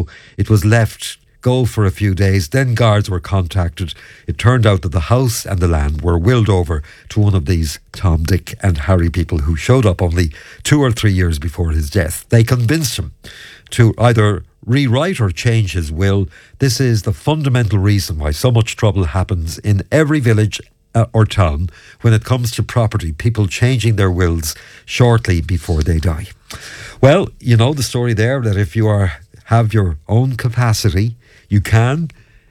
so it was left go for a few days. Then guards were contacted. It turned out that the house and the land were willed over to one of these Tom, Dick and Harry people who showed up only 2 or 3 years before his death. They convinced him to either rewrite or change his will. This is the fundamental reason why so much trouble happens in every village or town when it comes to property, people changing their wills shortly before they die. Well, you know the story there, that if you have your own capacity, you can,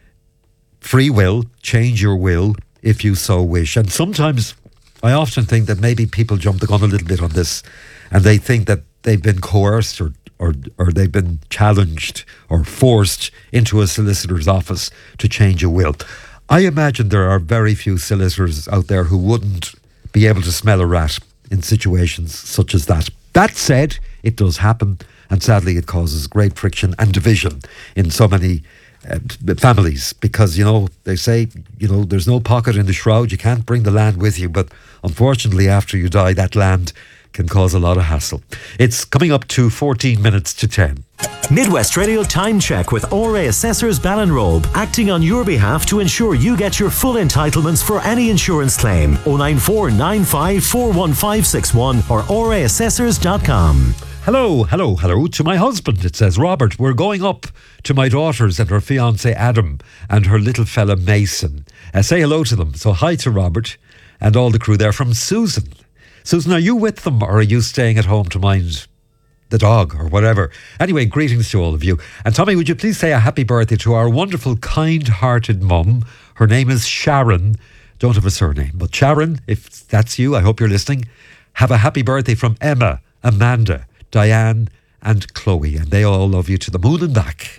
free will, change your will if you so wish. And sometimes I often think that maybe people jump the gun a little bit on this, and they think that they've been coerced or they've been challenged or forced into a solicitor's office to change a will. I imagine there are very few solicitors out there who wouldn't be able to smell a rat in situations such as that. That said, it does happen, and sadly it causes great friction and division in so many families, because, you know, they say, you know, there's no pocket in the shroud, you can't bring the land with you, but unfortunately after you die, that land can cause a lot of hassle. It's coming up to 14 minutes to 10. Midwest Radio Time Check with ORA Assessors Ballinrobe, acting on your behalf to ensure you get your full entitlements for any insurance claim. 094 95 41561 or oraassessors.com. Hello to my husband. It says, Robert, we're going up to my daughters and her fiancé Adam and her little fella Mason. Say hello to them. So hi to Robert and all the crew there, from Susan. Susan, are you with them, or are you staying at home to mind the dog or whatever? Anyway, greetings to all of you. And Tommy, would you please say a happy birthday to our wonderful, kind-hearted mum? Her name is Sharon. Don't have a surname, but Sharon, if that's you, I hope you're listening. Have a happy birthday from Emma, Amanda, Diane and Chloe, and they all love you to the moon and back.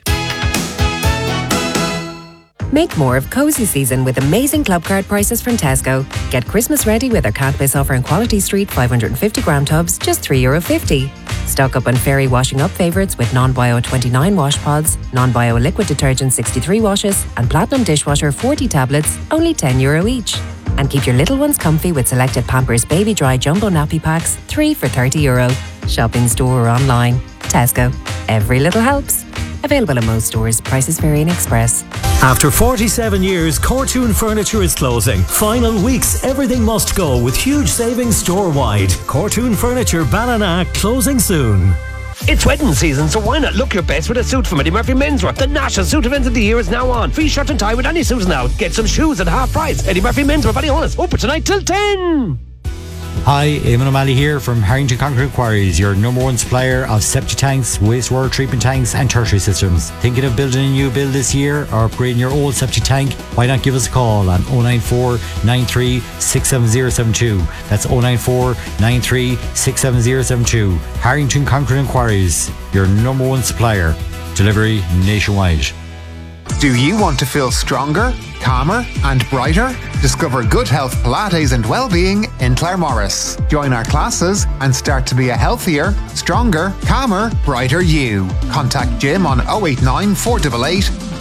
Make more of cosy season with amazing club card prices from Tesco. Get Christmas ready with our can't miss offer in Quality Street 550 gram tubs, just €3.50. Stock up on Fairy washing up favourites with non-bio 29 wash pods, non-bio liquid detergent 63 washes and Platinum dishwasher 40 tablets, only €10 each. And keep your little ones comfy with selected Pampers Baby Dry Jumbo Nappy Packs, 3 for €30. Shop in store or online. Tesco. Every little helps. Available in most stores. Prices vary in Express. After 47 years, Cortoon Furniture is closing. Final weeks, everything must go with huge savings store-wide. Cortoon Furniture Ballina closing soon. It's wedding season, so why not look your best with a suit from Eddie Murphy Menswear? The national suit event of the year is now on. Free shirt and tie with any suits now. Get some shoes at half price. Eddie Murphy Menswear, Ballyhonus, open tonight till 10. Hi, Eamon O'Malley here from Harrington Concrete Quarries, your number one supplier of septic tanks, wastewater treatment tanks and tertiary systems. Thinking of building a new build this year or upgrading your old septic tank? Why not give us a call on 094 93 67072. That's 094 93 67072. Harrington Concrete Quarries, your number one supplier. Delivery nationwide. Do you want to feel stronger, calmer and brighter? Discover good health, Pilates and well-being in Claremorris. Join our classes and start to be a healthier, stronger, calmer, brighter you. Contact Jim on 089 488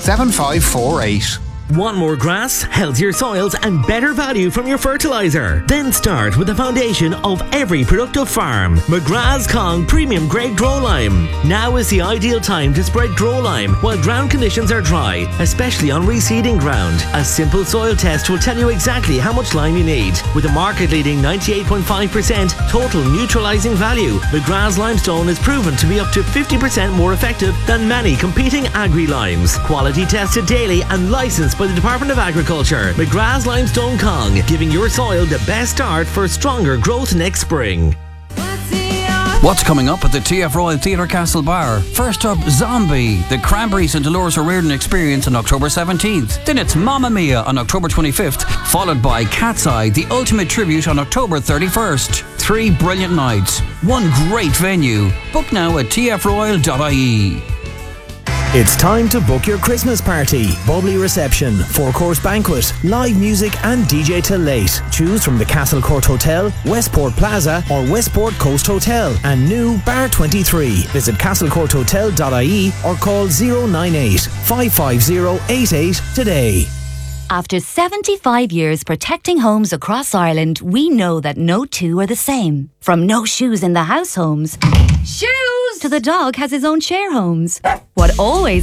7548. Want more grass, healthier soils and better value from your fertiliser? Then start with the foundation of every productive farm. McGrath's Kong Premium Grade Grow Lime. Now is the ideal time to spread Grow Lime while ground conditions are dry, especially on reseeding ground. A simple soil test will tell you exactly how much lime you need. With a market-leading 98.5% total neutralising value, McGrath's Limestone is proven to be up to 50% more effective than many competing agri-limes. Quality tested daily and licensed by the Department of Agriculture. McGrath's Limestone Kong, giving your soil the best start for stronger growth next spring. What's coming up at the TF Royal Theatre Castlebar? First up, Zombie, the Cranberries and Dolores O'Riordan experience on October 17th. Then it's Mamma Mia on October 25th, followed by Cat's Eye, the ultimate tribute on October 31st. 3 brilliant nights, one great venue. Book now at tfroyal.ie. It's time to book your Christmas party. Bubbly reception, 4-course banquet, live music and DJ till late. Choose from the Castle Court Hotel, Westport Plaza or Westport Coast Hotel and new Bar 23. Visit castlecourthotel.ie or call 098 550 88 today. After 75 years protecting homes across Ireland, we know that no two are the same. From no shoes in the house homes, shoes, to the dog has his own share homes. What always